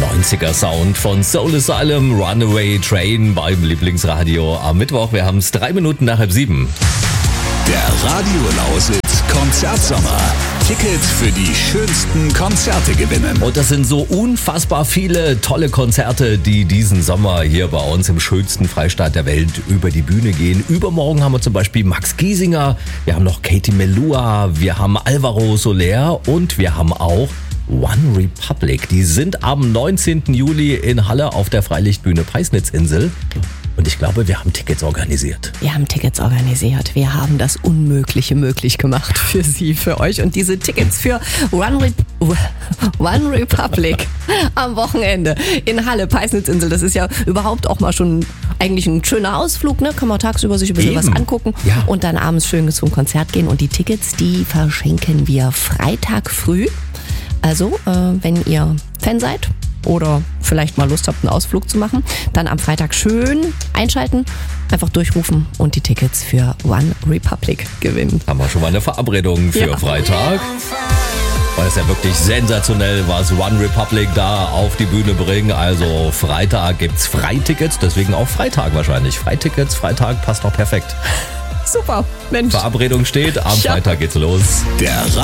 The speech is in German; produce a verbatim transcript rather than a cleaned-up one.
neunziger Sound von Soul Asylum, Runaway Train beim Lieblingsradio am Mittwoch. Wir haben es drei Minuten nach halb sieben. Der Radio Lausitz Konzertsommer. Tickets für die schönsten Konzerte gewinnen. Und das sind so unfassbar viele tolle Konzerte, die diesen Sommer hier bei uns im schönsten Freistaat der Welt über die Bühne gehen. Übermorgen haben wir zum Beispiel Max Giesinger, wir haben noch Katie Melua, wir haben Alvaro Soler und wir haben auch One Republic. Die sind am neunzehnten Juli in Halle auf der Freilichtbühne Peisnitzinsel. Und ich glaube, wir haben Tickets organisiert. Wir haben Tickets organisiert. Wir haben das Unmögliche möglich gemacht für Sie, für euch. Und diese Tickets für One, Re- One Republic am Wochenende in Halle, Peisnitzinsel. Das ist ja überhaupt auch mal schon eigentlich ein schöner Ausflug. Ne? Kann man tagsüber sich ein bisschen Eben. was angucken Ja. und dann abends schön zum Konzert gehen. Und die Tickets, die verschenken wir Freitag früh. Also, äh, wenn ihr Fan seid oder vielleicht mal Lust habt, einen Ausflug zu machen, dann am Freitag schön einschalten, einfach durchrufen und die Tickets für One Republic gewinnen. Haben wir schon mal eine Verabredung für Ja. Freitag. Weil es ja wirklich sensationell, was One Republic da auf die Bühne bringen. Also Freitag gibt's Freitickets, deswegen auch Freitag wahrscheinlich. Freitickets, Freitag passt doch perfekt. Super, Mensch. Verabredung steht, am Ja. Freitag geht's los. Der